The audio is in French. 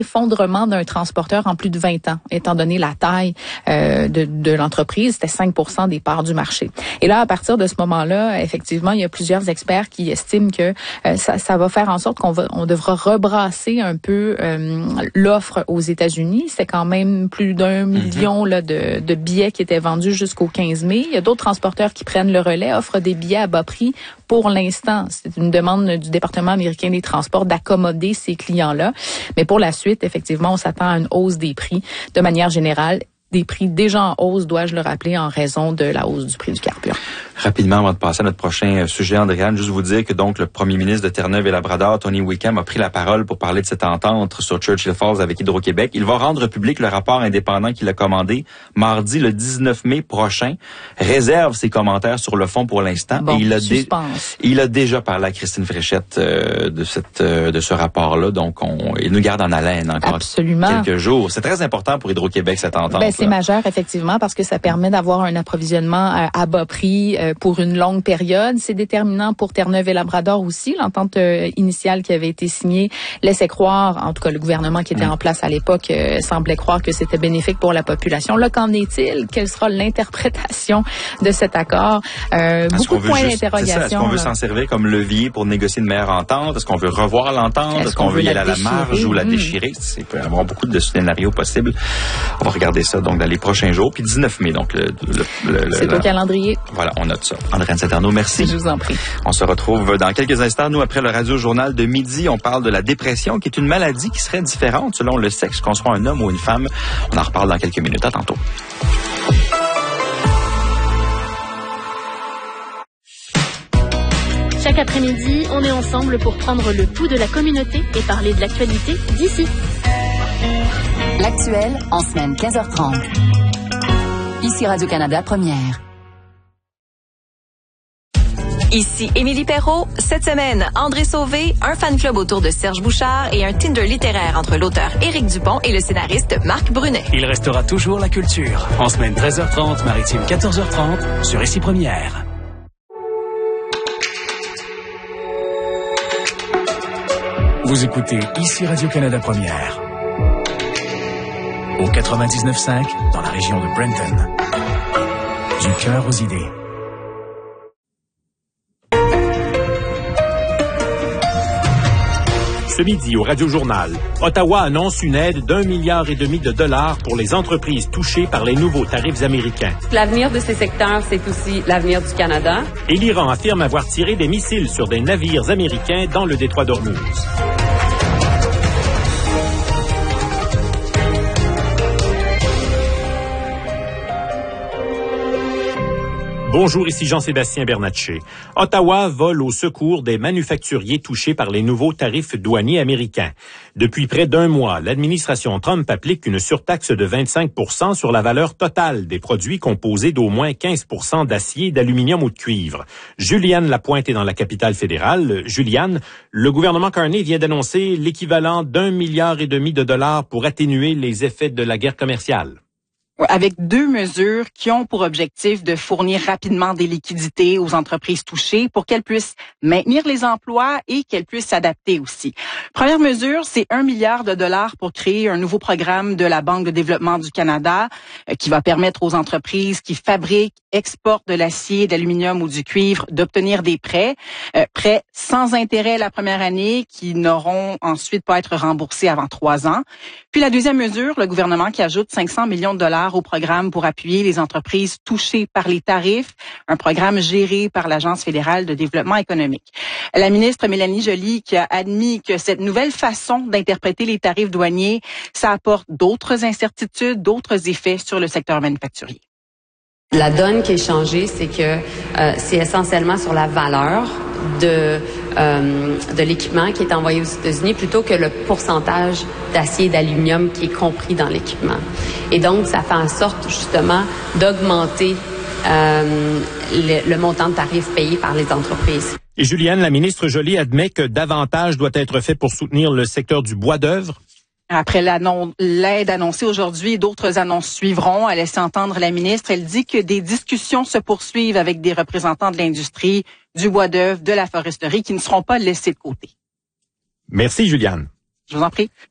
Effondrement d'un transporteur en plus de 20 ans, étant donné la taille de l'entreprise, c'était 5% des parts du marché. Et là, à partir de ce moment-là, effectivement, il y a plusieurs experts qui estiment que ça va faire en sorte on devra rebrasser un peu l'offre aux États-Unis. C'est quand même plus d'1 million là, de billets qui étaient vendus jusqu'au 15 mai. Il y a d'autres transporteurs qui prennent le relais, offrent des billets à bas prix. Pour l'instant, c'est une demande du département américain des transports d'accommoder ces clients-là. Mais pour la suite, effectivement, on s'attend à une hausse des prix de manière générale. Des prix déjà en hausse, dois-je le rappeler, en raison de la hausse du prix du carburant. Rapidement, avant de passer à notre prochain sujet, Andréane, juste vous dire que donc le premier ministre de Terre-Neuve et Labrador, Tony Wickham, a pris la parole pour parler de cette entente sur Churchill Falls avec Hydro-Québec. Il va rendre public le rapport indépendant qu'il a commandé mardi le 19 mai prochain. Réserve ses commentaires sur le fond pour l'instant. Bon, Et il a déjà parlé à Christine Fréchette de ce rapport-là. Donc, il nous garde en haleine encore quelques jours. C'est très important pour Hydro-Québec, cette entente. C'est majeur, effectivement, parce que ça permet d'avoir un approvisionnement à bas prix pour une longue période. C'est déterminant pour Terre-Neuve et Labrador aussi. L'entente initiale qui avait été signée laissait croire, en tout cas le gouvernement qui était en place à l'époque semblait croire que c'était bénéfique pour la population. Là, qu'en est-il? Quelle sera l'interprétation de cet accord? Beaucoup de points d'interrogation. Est-ce qu'on veut s'en servir comme levier pour négocier une meilleure entente? Est-ce qu'on veut revoir l'entente? Est-ce qu'on veut y aller à la marge ou la déchirer? Il peut y avoir beaucoup de scénarios possibles. On va regarder ça donc dans les prochains jours. Puis 19 mai, donc c'est au calendrier. Voilà, on note ça. Andréane Saint-Arnaud, merci. Je vous en prie. On se retrouve dans quelques instants. Nous, après le radio-journal de midi, on parle de la dépression, qui est une maladie qui serait différente selon le sexe, qu'on soit un homme ou une femme. On en reparle dans quelques minutes. À tantôt. Chaque après-midi, on est ensemble pour prendre le pouls de la communauté et parler de l'actualité d'ici. L'actuel en semaine 15h30. Ici Radio-Canada Première. Ici Émilie Perrault. Cette semaine, André Sauvé, un fan club autour de Serge Bouchard et un Tinder littéraire entre l'auteur Éric Dupont et le scénariste Marc Brunet. Il restera toujours la culture. En semaine 13h30, maritime 14h30, sur Ici Première. Vous écoutez Ici Radio-Canada Première. Au 99.5, dans la région de Brenton. Du cœur aux idées. Ce midi, au Radio-Journal, Ottawa annonce une aide d'1,5 milliard de dollars pour les entreprises touchées par les nouveaux tarifs américains. L'avenir de ces secteurs, c'est aussi l'avenir du Canada. Et l'Iran affirme avoir tiré des missiles sur des navires américains dans le détroit d'Ormuz. Bonjour, ici Jean-Sébastien Bernatchez. Ottawa vole au secours des manufacturiers touchés par les nouveaux tarifs douaniers américains. Depuis près d'un mois, l'administration Trump applique une surtaxe de 25% sur la valeur totale des produits composés d'au moins 15% d'acier, d'aluminium ou de cuivre. Juliane Lapointe est dans la capitale fédérale. Juliane, le gouvernement Carney vient d'annoncer l'équivalent d'1,5 milliard de dollars pour atténuer les effets de la guerre commerciale. Avec 2 mesures qui ont pour objectif de fournir rapidement des liquidités aux entreprises touchées pour qu'elles puissent maintenir les emplois et qu'elles puissent s'adapter aussi. Première mesure, c'est 1 milliard de dollars pour créer un nouveau programme de la Banque de développement du Canada qui va permettre aux entreprises qui fabriquent, exportent de l'acier, d'aluminium ou du cuivre d'obtenir des prêts sans intérêt la première année qui n'auront ensuite pas à être remboursés avant 3 ans. Puis la deuxième mesure, le gouvernement qui ajoute 500 millions de dollars au programme pour appuyer les entreprises touchées par les tarifs, un programme géré par l'Agence fédérale de développement économique. La ministre Mélanie Joly qui a admis que cette nouvelle façon d'interpréter les tarifs douaniers, ça apporte d'autres incertitudes, d'autres effets sur le secteur manufacturier. La donne qui est changée, c'est que c'est essentiellement sur la valeur de l'équipement qui est envoyé aux États-Unis plutôt que le pourcentage d'acier et d'aluminium qui est compris dans l'équipement. Et donc, ça fait en sorte justement d'augmenter le montant de tarifs payés par les entreprises. Et Juliane, la ministre Joly admet que davantage doit être fait pour soutenir le secteur du bois d'œuvre. Après l'aide annoncée aujourd'hui, d'autres annonces suivront. Elle laisse entendre la ministre. Elle dit que des discussions se poursuivent avec des représentants de l'industrie, du bois d'œuvre, de la foresterie qui ne seront pas laissés de côté. Merci, Juliane. Je vous en prie.